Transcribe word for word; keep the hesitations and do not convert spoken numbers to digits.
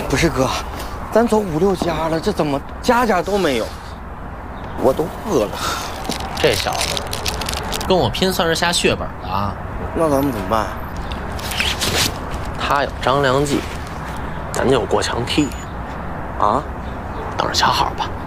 不是哥，咱走五六家了，这怎么家家都没有？我都饿了。 这小子跟我拼算是下血本了啊！ 那咱们怎么办？ 他有张良计，咱就有过墙梯。 啊？ 等着瞧好吧。